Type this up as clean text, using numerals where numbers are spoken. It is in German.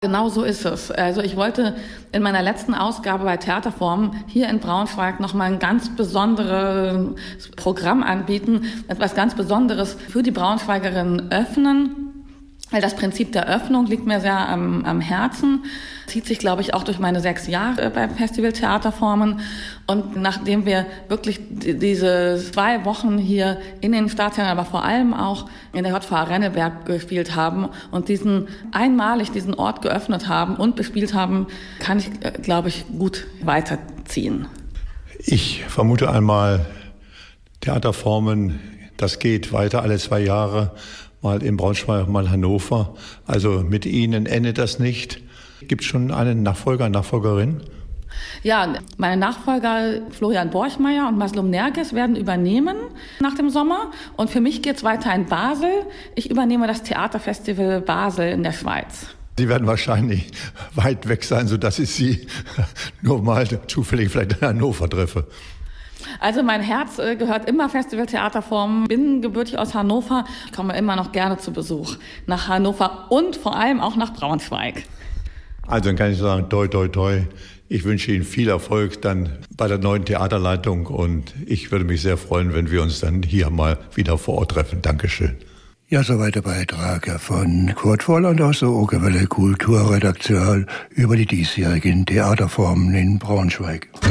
Genau so ist es. Also ich wollte in meiner letzten Ausgabe bei Theaterformen hier in Braunschweig nochmal ein ganz besonderes Programm anbieten, etwas ganz Besonderes für die Braunschweigerinnen öffnen. Weil das Prinzip der Öffnung liegt mir sehr am Herzen, zieht sich, glaube ich, auch durch meine 6 Jahre beim Festival Theaterformen. Und nachdem wir wirklich diese 2 Wochen hier in den Staatstheatern, aber vor allem auch in der JVA Renneberg gespielt haben und diesen Ort geöffnet haben und bespielt haben, kann ich, glaube ich, gut weiterziehen. Ich vermute einmal, Theaterformen, das geht weiter alle 2 Jahre. Mal in Braunschweig, mal Hannover. Also mit Ihnen endet das nicht. Gibt es schon einen Nachfolger, Nachfolgerin? Ja, meine Nachfolger Florian Borchmeier und Maslum Nerges werden übernehmen nach dem Sommer. Und für mich geht's weiter in Basel. Ich übernehme das Theaterfestival Basel in der Schweiz. Sie werden wahrscheinlich weit weg sein, sodass ich Sie nur mal zufällig vielleicht in Hannover treffe. Also mein Herz gehört immer Festival Theaterformen. Bin gebürtig aus Hannover. Ich komme immer noch gerne zu Besuch nach Hannover und vor allem auch nach Braunschweig. Also dann kann ich sagen, toi, toi, toi. Ich wünsche Ihnen viel Erfolg dann bei der neuen Theaterleitung und ich würde mich sehr freuen, wenn wir uns dann hier mal wieder vor Ort treffen. Dankeschön. Ja, soweit der Beitrag von Kurt Volland aus der Okerwelle Kulturredaktion über die diesjährigen Theaterformen in Braunschweig.